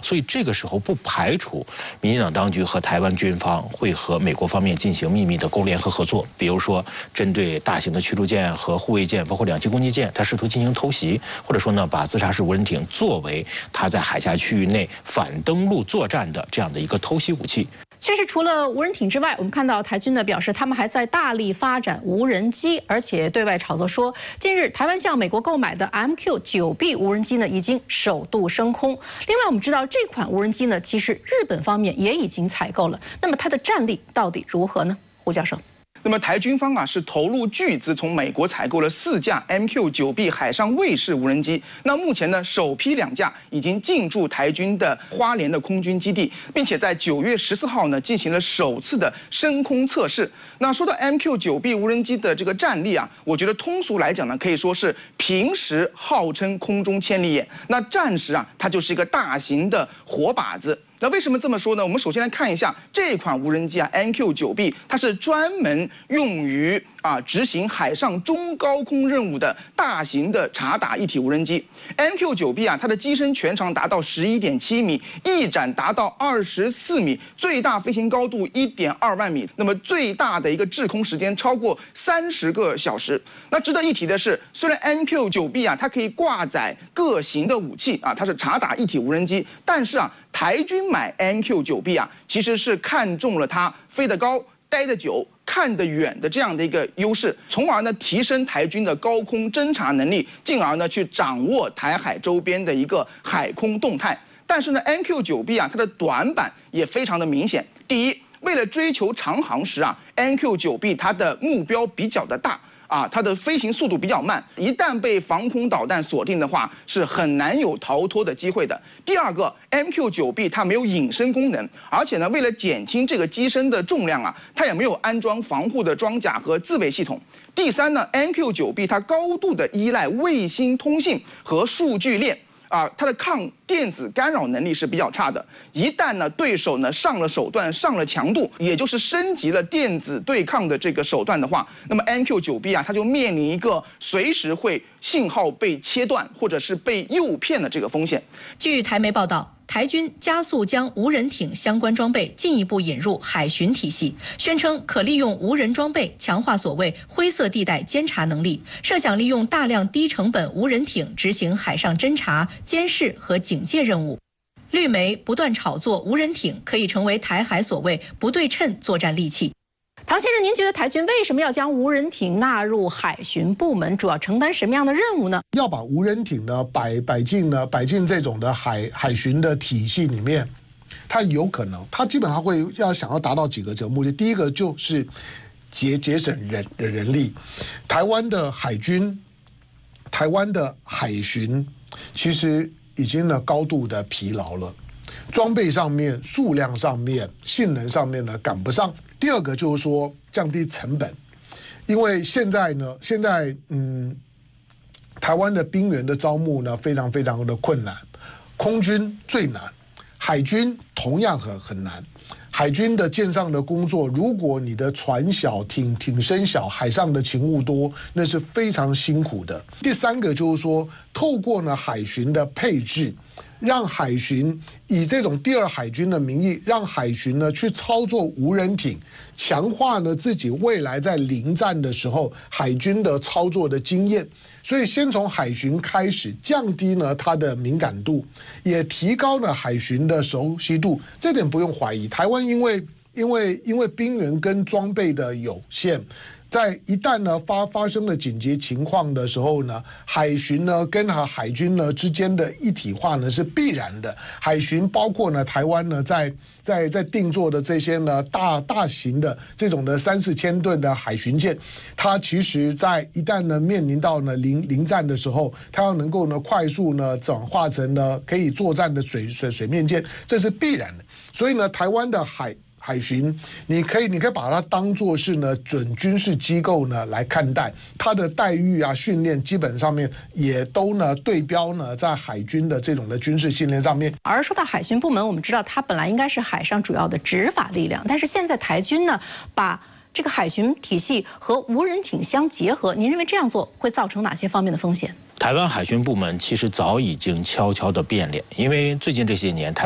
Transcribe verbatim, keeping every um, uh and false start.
所以这个时候不排除民进党当局和台湾军方会和美国方面进行秘密的勾连和合作，比如说针对大型的驱逐舰和护卫舰，包括两栖攻击舰，他试图进行偷袭，或者说呢，把自杀式无人艇作为他在海峡区域内反登陆作战的这样的一个偷袭武器。 确实，除了无人艇之外，我们看到台军呢表示，他们还在大力发展无人机，而且对外炒作说，近日台湾向美国购买的 M Q 九 B 无人机呢已经首度升空。另外，我们知道这款无人机呢，其实日本方面也已经采购了。那么它的战力到底如何呢？胡教授。 那么台军方啊是投入巨资从美国采购了四架 M Q 九 B 海上卫士无人机。那目前呢，首批两架已经进驻台军的花莲的空军基地，并且在九月十四号呢进行了首次的升空测试。那说到 M Q 九 B 无人机的这个战力啊，我觉得通俗来讲呢，可以说是平时号称空中千里眼，那战时啊它就是一个大型的活靶子。那为什么这么说呢？我们首先来看一下这款无人机啊 ，M Q 九 B， 它是专门用于啊执行海上中高空任务的大型的察打一体无人机。M Q 九 B 啊，它的机身全长达到十一点七米，翼展达到二十四米，最大飞行高度一点二万米，那么最大的一个滞空时间超过三十个小时。那值得一提的是，虽然 M Q 九 B 啊，它可以挂载各型的武器啊，它是察打一体无人机，但是啊。台军买 M Q 九 B 啊，其实是看中了它飞得高、待得久、看得远的这样的一个优势，从而呢提升台军的高空侦察能力，进而呢去掌握台海周边的一个海空动态。但是呢 ，M Q 九 B 啊，它的短板也非常的明显。第一，为了追求长航时啊 ，M Q 九 B 它的目标比较的大。啊，它的飞行速度比较慢，一旦被防空导弹锁定的话，是很难有逃脱的机会的。第二个 ，M Q 九 B 它没有隐身功能，而且呢，为了减轻这个机身的重量啊，它也没有安装防护的装甲和自卫系统。第三呢 ，M Q 九 B 它高度的依赖卫星通信和数据链。啊，它的抗电子干扰能力是比较差的。一旦呢对手呢上了手段、上了强度，也就是升级了电子对抗的这个手段的话，那么 M Q 九 B 啊，它就面临一个随时会信号被切断或者是被诱骗的这个风险。 据台媒报道，台军加速将无人艇相关装备进一步引入海巡体系，宣称可利用无人装备强化所谓灰色地带监察能力，设想利用大量低成本无人艇执行海上侦察、监视和警戒任务。绿媒不断炒作无人艇可以成为台海所谓不对称作战利器。唐先生，您觉得台军为什么要将无人艇纳入海巡部门？主要承担什么样的任务呢？ 要把无人艇呢摆摆进呢摆进这种的海海巡的体系里面，它有可能，它基本上会要想要达到几个这个目的。第一个就是节节省人人力，台湾的海军、台湾的海巡其实已经呢高度的疲劳了，装备上面、数量上面、性能上面呢赶不上。第二个就是说降低成本，因为现在呢，现在嗯，台湾的兵员的招募呢非常非常的困难，空军最难，海军同样很很难。海军的舰上的工作，如果你的船小、艇艇身小，海上的勤务多，那是非常辛苦的。第三个就是说，透过呢海巡的配置，让海巡以这种第二海军的名义，让海巡呢去操作无人艇，强化呢自己未来在临战的时候海军的操作的经验。所以先从海巡开始，降低呢它的敏感度，也提高了海巡的熟悉度。这点不用怀疑，台湾因为因为因为兵员跟装备的有限。在一旦呢发发生了紧急情况的时候呢，海巡呢跟海军呢之间的一体化呢是必然的。海巡包括呢台湾呢在在在定做的这些呢大大型的这种的三四千吨的海巡舰，它其实在一旦呢面临到呢临临战的时候，它要能够呢快速呢转化成呢可以作战的水水水面舰，这是必然的。所以呢，台湾的海。海巡，你可以，你可以把它当作是呢准军事机构呢来看待，它的待遇啊、训练基本上面也都呢对标呢在海军的这种的军事训练上面。 而说到海巡部门，我们知道它本来应该是海上主要的执法力量，但是现在台军呢把这个海巡体系和无人艇相结合，您认为这样做会造成哪些方面的风险？ 台湾海巡部门其实早已经悄悄的变脸，因为最近这些年台。